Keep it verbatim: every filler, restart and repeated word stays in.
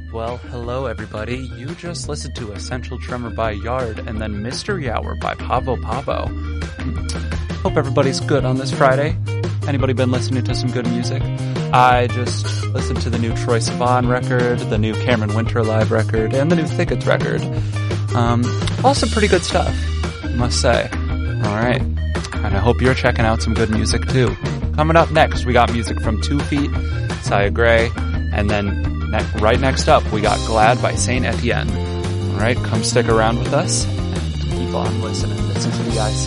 Well, hello everybody. You just listened to Essential Tremor by Yard and then Mister Yower by Pavo Pavo. Hope everybody's good on this Friday. Anybody been listening to some good music? I just listened to the new Troye Sivan record, the new Cameron Winter Live record, and the new Thickets record. Um, all some pretty good stuff, I must say. Alright. And I hope you're checking out some good music too. Coming up next, we got music from Two Feet, Sia Gray, and then Ne- right next up, we got Glad by Saint Etienne. Alright, come stick around with us and keep on listening. Listen to the I C.